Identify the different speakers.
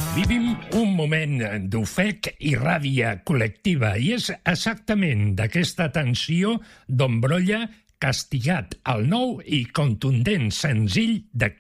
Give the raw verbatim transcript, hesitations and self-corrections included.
Speaker 1: Vivim un moment d'ofec i ràbia col·lectiva i és exactament d'aquesta tensió d'on brolla Castigat, el nou i contundent senzill de